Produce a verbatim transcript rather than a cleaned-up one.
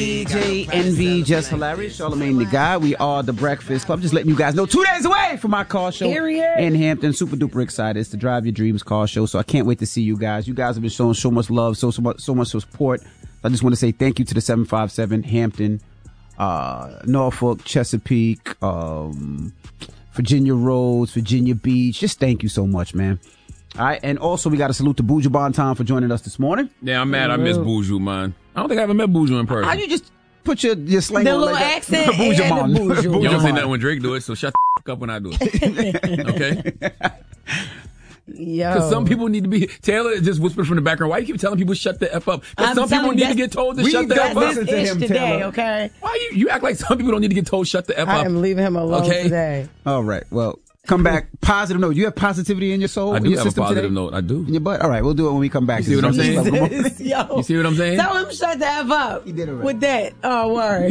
D J Envy, Just Hilarious, Charlamagne the Guy. We are the Breakfast Club. Just letting you guys know, two days away from my car show Period. in Hampton. Super duper excited. It's the Drive Your Dreams car show. So I can't wait to see you guys. You guys have been showing so much love, so so much, so much support. I just want to say thank you to the seven five seven Hampton, uh, Norfolk, Chesapeake, um, Virginia Roads, Virginia Beach. Just thank you so much, man. All right, and also we got to salute to Buju Banton for joining us this morning. Yeah, I'm mad I miss Buju, man. I don't think I ever met Buju in person. How you just put your, your slang The on little like that? accent Buju and Man. the Buju. You don't say Man. nothing when Drake do it, so shut the fuck up when I do it. Okay? Yo. Because some people need to be... Taylor just whispered from the background, why you keep telling people shut the F up? Because I'm some people telling need you, to get told to we shut the got F this up. Listen to Ish him, today, Taylor. okay? Why you, you act like some people don't need to get told shut the F I up? am leaving him alone Okay. today. All right, well, come back. Positive note. You have positivity in your soul? I in do your have a system positive today? note. I do. In your butt? All right, we'll do it when we come back. You see what I'm saying? Yo. You see what I'm saying? Tell him shut the F up. He did already. With that. Oh, word.